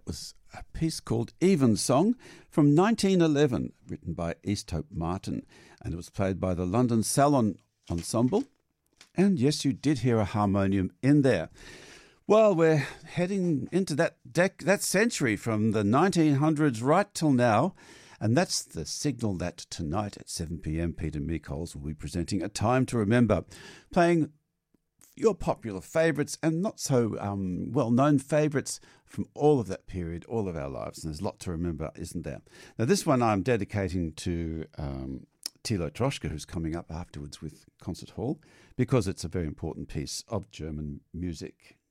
That was a piece called Evensong from 1911, written by Easthope Martin, and it was played by the London Salon Ensemble. And yes, you did hear a harmonium in there. Well, we're heading into that century from the 1900s right till now, and that's the signal that tonight at 7 p.m. Peter Meekholes will be presenting A Time to Remember, playing your popular favourites and not so well-known favourites from all of that period, all of our lives. And there's a lot to remember, isn't there? Now, this one I'm dedicating to Thilo Troschke, who's coming up afterwards with Concert Hall, because it's a very important piece of German music.